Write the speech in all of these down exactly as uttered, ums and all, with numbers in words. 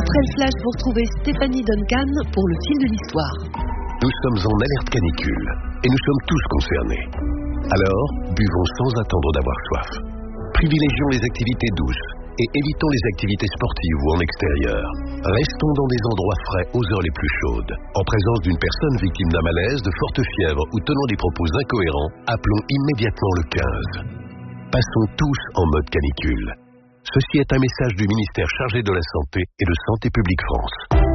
Après le flash, vous retrouvez Stéphanie Duncan pour le fil de l'histoire. Nous sommes en alerte canicule et nous sommes tous concernés. Alors, buvons sans attendre d'avoir soif. Privilégions les activités douces et évitons les activités sportives ou en extérieur. Restons dans des endroits frais aux heures les plus chaudes. En présence d'une personne victime d'un malaise, de forte fièvre ou tenant des propos incohérents, appelons immédiatement le quinze. Passons tous en mode canicule. Ceci est un message du ministère chargé de la Santé et de Santé publique France.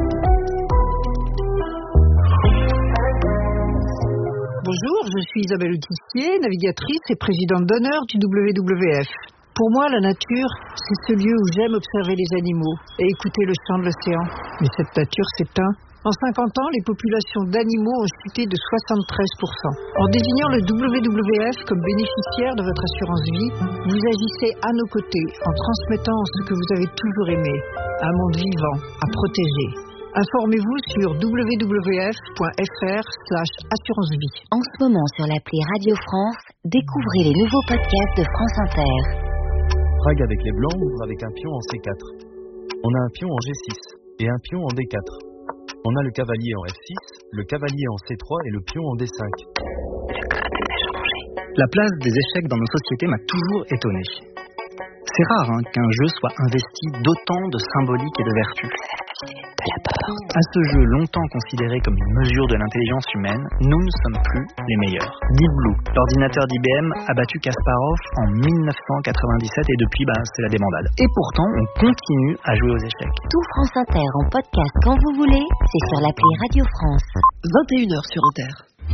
Bonjour, je suis Isabelle Autissier, navigatrice et présidente d'honneur du W W F. Pour moi, la nature, c'est ce lieu où j'aime observer les animaux et écouter le chant de l'océan. Mais cette nature s'éteint. En cinquante ans, les populations d'animaux ont chuté de soixante-treize pour cent. En désignant le W W F comme bénéficiaire de votre assurance vie, vous agissez à nos côtés en transmettant ce que vous avez toujours aimé, un monde vivant à protéger. Informez-vous sur w w f point f r slash assurance vie. En ce moment sur l'appli Radio France, découvrez les nouveaux podcasts de France Inter. Rag avec les blancs ouvre avec un pion en C quatre. On a un pion en G six et un pion en D quatre. On a le cavalier en F six, le cavalier en C trois et le pion en D cinq. Le code a changé. La place des échecs dans nos sociétés m'a toujours étonné. C'est rare hein, qu'un jeu soit investi d'autant de symbolique et de vertu. De la porte. À ce jeu longtemps considéré comme une mesure de l'intelligence humaine, nous ne sommes plus les meilleurs. Deep Blue, l'ordinateur d'I B M, a battu Kasparov en dix-neuf cent quatre-vingt-dix-sept et depuis, bah, c'est la débandade. Et pourtant, on continue à jouer aux échecs. Tout France Inter en podcast quand vous voulez, c'est sur l'appli Radio France. vingt et une heures sur Inter.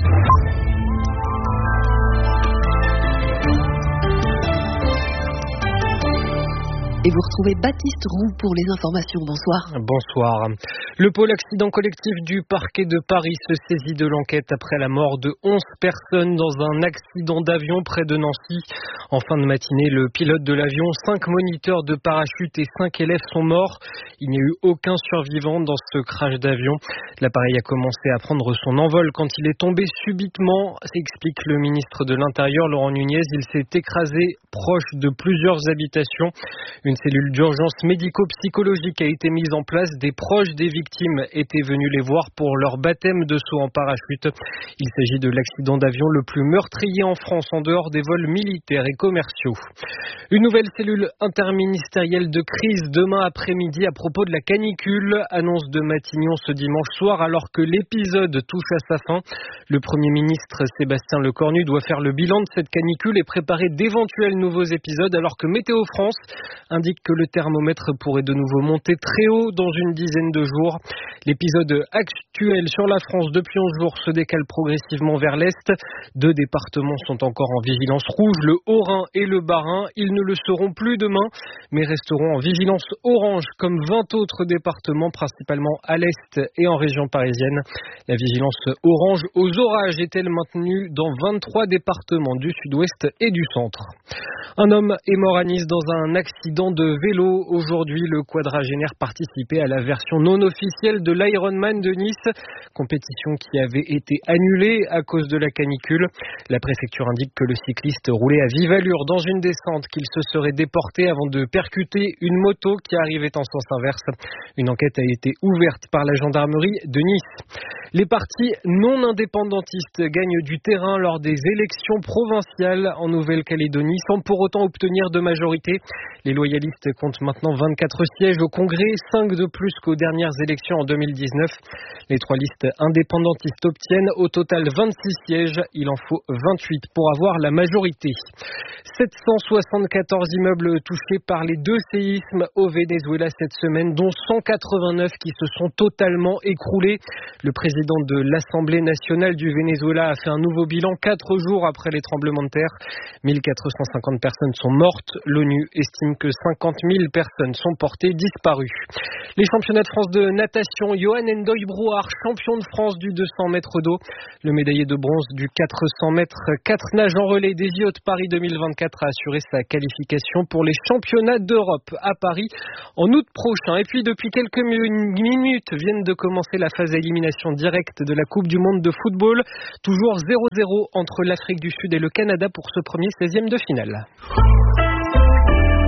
Et vous retrouvez Baptiste Roux pour les informations. Bonsoir. Bonsoir. Le pôle accident collectif du parquet de Paris se saisit de l'enquête après la mort de onze personnes dans un accident d'avion près de Nancy. En fin de matinée, le pilote de l'avion, cinq moniteurs de parachute et cinq élèves sont morts. Il n'y a eu aucun survivant dans ce crash d'avion. L'appareil a commencé à prendre son envol quand il est tombé subitement, explique le ministre de l'Intérieur, Laurent Nunez. Il s'est écrasé proche de plusieurs habitations. Une cellule d'urgence médico-psychologique a été mise en place. Des proches des victimes étaient venus les voir pour leur baptême de saut en parachute. Il s'agit de l'accident d'avion le plus meurtrier en France en dehors des vols militaires et commerciaux. Une nouvelle cellule interministérielle de crise demain après-midi à propos de la canicule. Annonce de Matignon ce dimanche soir alors que l'épisode touche à sa fin. Le Premier ministre Sébastien Lecornu doit faire le bilan de cette canicule et préparer d'éventuels nouveaux épisodes alors que Météo France indique que le thermomètre pourrait de nouveau monter très haut dans une dizaine de jours. L'épisode actuel sur la France depuis onze jours se décale progressivement vers l'est. Deux départements sont encore en vigilance rouge, le Haut-Rhin et le Bas-Rhin. Ils ne le seront plus demain, mais resteront en vigilance orange comme vingt autres départements, principalement à l'est et en région parisienne. La vigilance orange aux orages est-elle maintenue dans vingt-trois départements du sud-ouest et du centre. Un homme est mort à Nice dans un accident de vélo. Aujourd'hui, le quadragénaire participait à la version non officielle de l'Ironman de Nice, compétition qui avait été annulée à cause de la canicule. La préfecture indique que le cycliste roulait à vive allure dans une descente, qu'il se serait déporté avant de percuter une moto qui arrivait en sens inverse. Une enquête a été ouverte par la gendarmerie de Nice. Les partis non indépendantistes gagnent du terrain lors des élections provinciales en Nouvelle-Calédonie sans pour autant obtenir de majorité. Les loyalistes comptent maintenant vingt-quatre sièges au Congrès, cinq de plus qu'aux dernières élections en deux mille dix-neuf. Les trois listes indépendantistes obtiennent au total vingt-six sièges. Il en faut vingt-huit pour avoir la majorité. sept cent soixante-quatorze immeubles touchés par les deux séismes au Venezuela cette semaine, dont cent quatre-vingt-neuf qui se sont totalement écroulés. Le président de l'Assemblée nationale du Venezuela a fait un nouveau bilan quatre jours après les tremblements de terre. mille quatre cent cinquante personnes sont mortes. L'ONU estime que cinquante mille personnes sont portées disparues. Les championnats de France de natation, Johan Ndoye Brouard, champion de France du deux cents mètres d'eau. Le médaillé de bronze du quatre cents mètres, quatre nages en relais des J O de Paris deux mille vingt-quatre a assuré sa qualification pour les championnats d'Europe à Paris en août prochain. Et puis depuis quelques minutes viennent de commencer la phase d'élimination directe de la Coupe du Monde de football. Toujours zéro zéro entre l'Afrique du Sud et le Canada pour ce premier seizième de finale.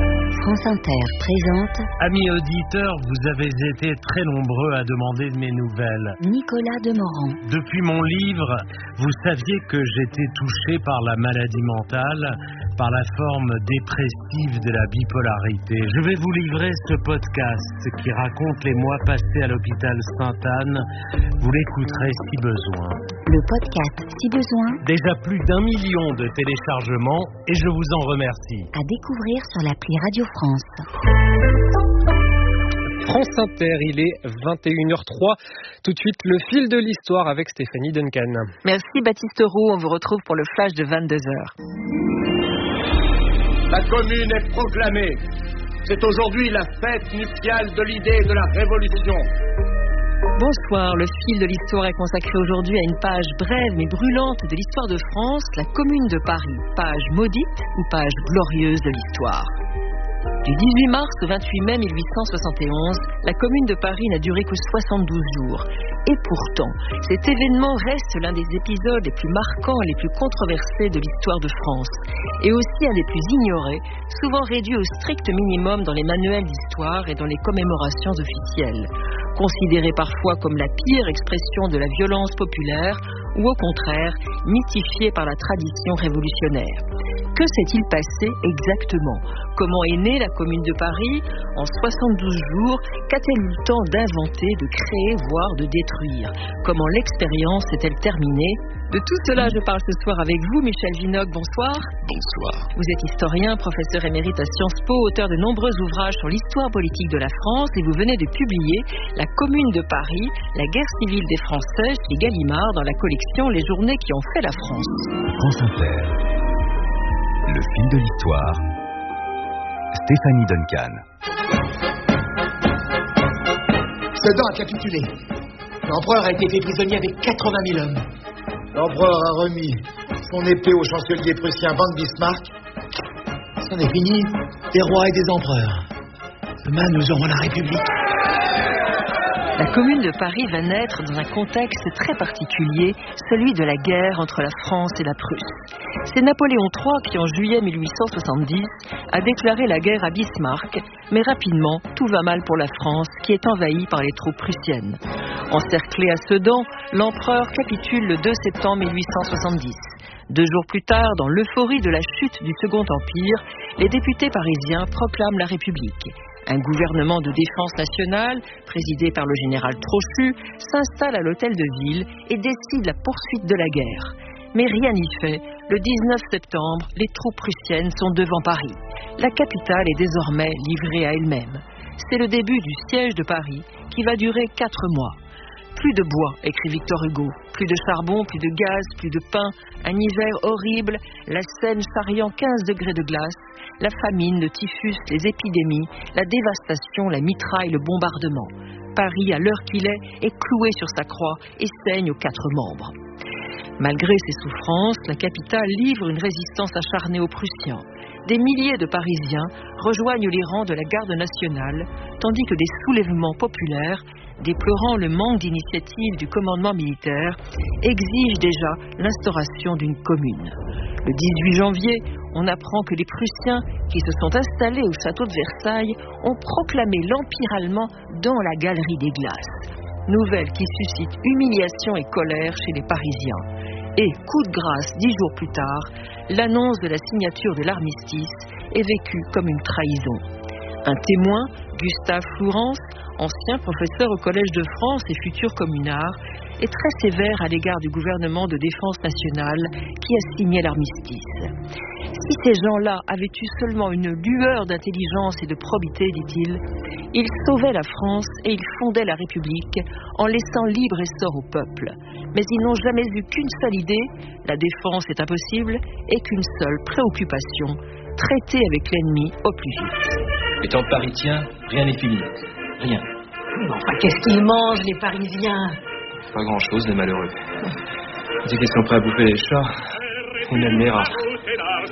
France Inter présente... Amis auditeurs, vous avez été très nombreux à demander de mes nouvelles. Nicolas Demorand. Depuis mon livre, vous saviez que j'étais touché par la maladie mentale, par la forme dépressive de la bipolarité. Je vais vous livrer ce podcast qui raconte les mois passés à l'hôpital Sainte-Anne. Vous l'écouterez si besoin. Le podcast Si besoin. Déjà plus d'un million de téléchargements et je vous en remercie. À découvrir sur l'appli Radio France. France Inter, il est vingt et une heures trois. Tout de suite, le fil de l'histoire avec Stéphanie Duncan. Merci Baptiste Roux, on vous retrouve pour le flash de vingt-deux heures. La commune est proclamée. C'est aujourd'hui la fête nuptiale de l'idée de la révolution. Bonsoir, le fil de l'histoire est consacré aujourd'hui à une page brève mais brûlante de l'histoire de France, la Commune de Paris. Page maudite ou page glorieuse de l'histoire. Du dix-huit mars au vingt-huit mai mille huit cent soixante et onze, la Commune de Paris n'a duré que soixante-douze jours. Et pourtant, cet événement reste l'un des épisodes les plus marquants et les plus controversés de l'histoire de France. Et aussi un des plus ignorés, souvent réduit au strict minimum dans les manuels d'histoire et dans les commémorations officielles. Considéré parfois comme la pire expression de la violence populaire, ou au contraire, mythifié par la tradition révolutionnaire. Que s'est-il passé exactement ? Comment est née la Commune de Paris ? En soixante-douze jours, qu'a-t-elle eu le temps d'inventer, de créer, voire de détruire ? Comment l'expérience s'est-elle terminée ? De tout cela, je parle ce soir avec vous, Michel Vinocq. Bonsoir. Bonsoir. Vous êtes historien, professeur émérite à Sciences Po, auteur de nombreux ouvrages sur l'histoire politique de la France, et vous venez de publier La Commune de Paris, la guerre civile des Français chez Gallimard dans la collection Les journées qui ont fait la France. France Inter. Le fil de l'histoire. Stéphanie Duncan. Sedan a capitulé. L'empereur a été fait prisonnier avec quatre-vingt mille hommes. L'empereur a remis son épée au chancelier prussien von Bismarck. C'en est fini des rois et des empereurs. Demain, nous aurons la République. La Commune de Paris va naître dans un contexte très particulier, celui de la guerre entre la France et la Prusse. C'est Napoléon trois qui, en juillet mille huit cent soixante-dix, a déclaré la guerre à Bismarck, mais rapidement, tout va mal pour la France, qui est envahie par les troupes prussiennes. Encerclé à Sedan, l'empereur capitule le deux septembre mille huit cent soixante-dix. Deux jours plus tard, dans l'euphorie de la chute du Second Empire, les députés parisiens proclament la République. Un gouvernement de défense nationale, présidé par le général Trochu, s'installe à l'hôtel de ville et décide la poursuite de la guerre. Mais rien n'y fait. Le dix-neuf septembre, les troupes prussiennes sont devant Paris. La capitale est désormais livrée à elle-même. C'est le début du siège de Paris, qui va durer quatre mois. Plus de bois, écrit Victor Hugo, plus de charbon, plus de gaz, plus de pain, un hiver horrible, la Seine charriant quinze degrés de glace, la famine, le typhus, les épidémies, la dévastation, la mitraille, le bombardement. Paris, à l'heure qu'il est, est cloué sur sa croix et saigne aux quatre membres. Malgré ses souffrances, la capitale livre une résistance acharnée aux Prussiens. Des milliers de Parisiens rejoignent les rangs de la garde nationale, tandis que des soulèvements populaires, déplorant le manque d'initiative du commandement militaire, exigent déjà l'instauration d'une commune. Le dix-huit janvier, on apprend que les Prussiens, qui se sont installés au château de Versailles, ont proclamé l'Empire allemand dans la galerie des glaces. Nouvelle qui suscite humiliation et colère chez les Parisiens. Et, coup de grâce, dix jours plus tard, l'annonce de la signature de l'armistice est vécue comme une trahison. Un témoin, Gustave Flourens, ancien professeur au Collège de France et futur communard, est très sévère à l'égard du gouvernement de défense nationale qui a signé l'armistice. Si ces gens-là avaient eu seulement une lueur d'intelligence et de probité, dit-il, ils sauvaient la France et ils fondaient la République en laissant libre essor au peuple. Mais ils n'ont jamais eu qu'une seule idée, la défense est impossible, et qu'une seule préoccupation, traiter avec l'ennemi au plus vite. Étant parisien, rien n'est fini. Rien. Enfin, qu'est-ce qu'ils mangent, les Parisiens ? Pas grand-chose, les malheureux. Dès qu'ils sont prêts à bouffer les chats, on aime les rats.